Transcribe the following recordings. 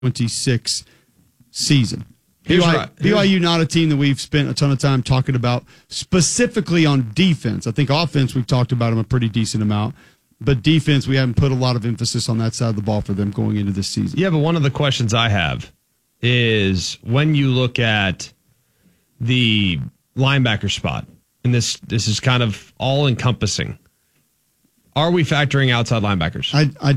2026 season. Right. BYU not a team that we've spent a ton of time talking about specifically on defense. I think offense we've talked about them a pretty decent amount, but defense we haven't put a lot of emphasis on that side of the ball for them going into this season. Yeah, but one of the questions I have is when you look at the linebacker spot, and this is kind of all encompassing. Are we factoring outside linebackers?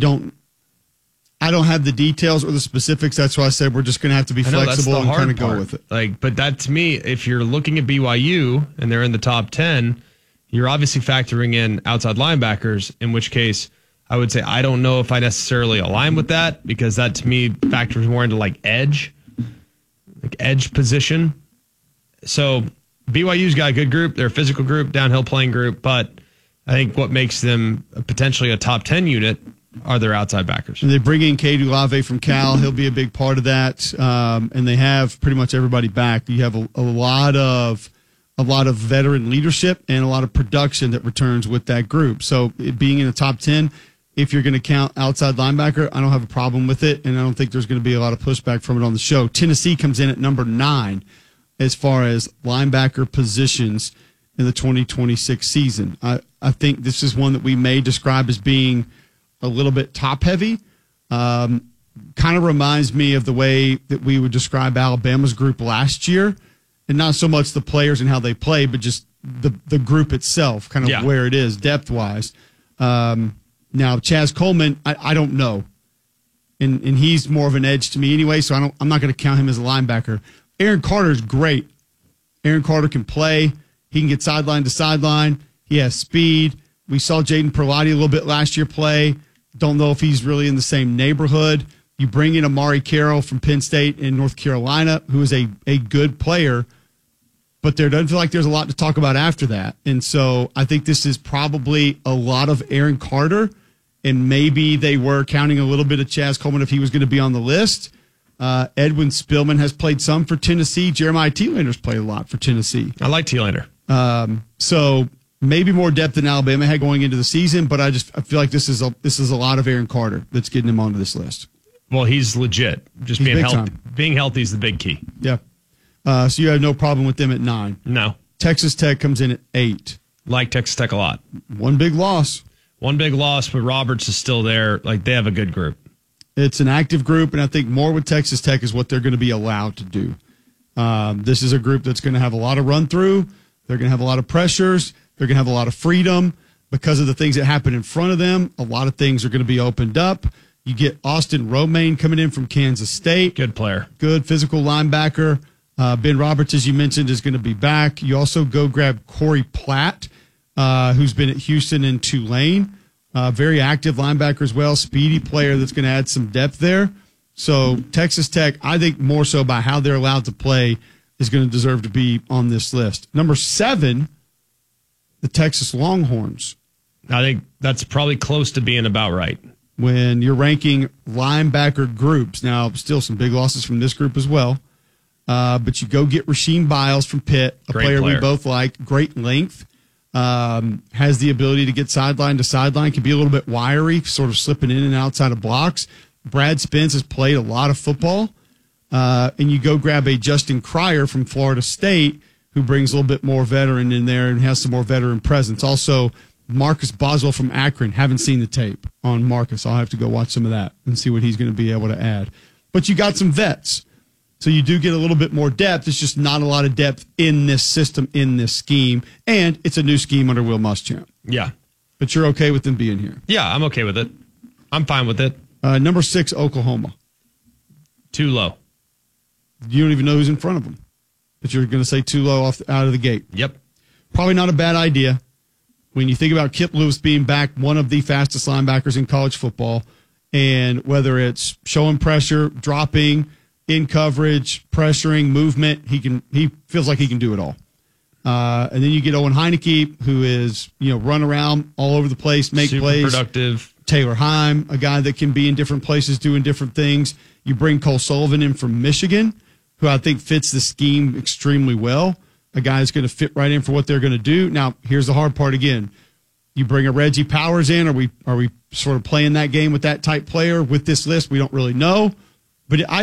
I don't have the details or the specifics. That's why I said we're just going to have to be flexible and kind of go with it. But that to me, if you're looking at BYU and they're in the top 10, you're obviously factoring in outside linebackers, in which case I would say I don't know if I necessarily align with that because that to me factors more into like edge position. So BYU's got a good group. They're a physical group, downhill playing group, but I think what makes them potentially a top 10 unit are their outside backers. And they bring in Cade Olave from Cal. He'll be a big part of that. And they have pretty much everybody back. You have a lot of veteran leadership and a lot of production that returns with that group. So it being in the top 10, if you're going to count outside linebacker, I don't have a problem with it. And I don't think there's going to be a lot of pushback from it on the show. Tennessee comes in at number 9 as far as linebacker positions in the 2026 season. I think this is one that we may describe as being a little bit top heavy. Kind of reminds me of the way that we would describe Alabama's group last year, and not so much the players and how they play, but just the group itself, kind of where it is depth wise. Now Chaz Coleman, I don't know, and he's more of an edge to me anyway, so I'm not going to count him as a linebacker. Aaron Carter's great. Aaron Carter can play. He can get sideline to sideline. He has speed. We saw Jaden Perlotti a little bit last year play. Don't know if he's really in the same neighborhood. You bring in Amari Carroll from Penn State in North Carolina, who is a good player, but there doesn't feel like there's a lot to talk about after that. And so I think this is probably a lot of Aaron Carter, and maybe they were counting a little bit of Chaz Coleman if he was going to be on the list. Edwin Spillman has played some for Tennessee. Jeremiah Tielander's played a lot for Tennessee. I like Tielander. So maybe more depth than Alabama had going into the season, but I feel like this is a lot of Aaron Carter that's getting him onto this list. Well, he's legit. Just he's being healthy is the big key. Yeah. So you have no problem with them at 9. No. Texas Tech comes in at 8. Like Texas Tech a lot. One big loss, but Roberts is still there. Like, they have a good group. It's an active group, and I think more with Texas Tech is what they're going to be allowed to do. This is a group that's going to have a lot of run through. They're going to have a lot of pressures. They're going to have a lot of freedom because of the things that happen in front of them. A lot of things are going to be opened up. You get Austin Romaine coming in from Kansas State. Good player. Good physical linebacker. Ben Roberts, as you mentioned, is going to be back. You also go grab Corey Platt, who's been at Houston and Tulane. Very active linebacker as well. Speedy player that's going to add some depth there. So Texas Tech, I think more so by how they're allowed to play, is going to deserve to be on this list. Number 7, the Texas Longhorns. I think that's probably close to being about right. When you're ranking linebacker groups, now still some big losses from this group as well, but you go get Rasheem Biles from Pitt, a player we both like, great length, has the ability to get sideline to sideline, can be a little bit wiry, sort of slipping in and outside of blocks. Brad Spence has played a lot of football, and you go grab a Justin Cryer from Florida State, who brings a little bit more veteran in there and has some more veteran presence. Also, Marcus Boswell from Akron. Haven't seen the tape on Marcus. I'll have to go watch some of that and see what he's going to be able to add. But you got some vets. So you do get a little bit more depth. It's just not a lot of depth in this system, in this scheme. And it's a new scheme under Will Muschamp. Yeah. But you're okay with them being here? Yeah, I'm okay with it. I'm fine with it. Number 6, Oklahoma. Too low. You don't even know who's in front of them. But you're going to say too low out of the gate. Yep. Probably not a bad idea. When you think about Kip Lewis being back, one of the fastest linebackers in college football, and whether it's showing pressure, dropping, in coverage, pressuring, movement, he feels like he can do it all. And then you get Owen Heineke, who is, run around all over the place, make super plays. Productive. Taylor Heim, a guy that can be in different places doing different things. You bring Cole Sullivan in from Michigan, who I think fits the scheme extremely well. A guy that's going to fit right in for what they're going to do. Now, here's the hard part again. You bring a Reggie Powers in. Are we sort of playing that game with that type player with this list? We don't really know. But I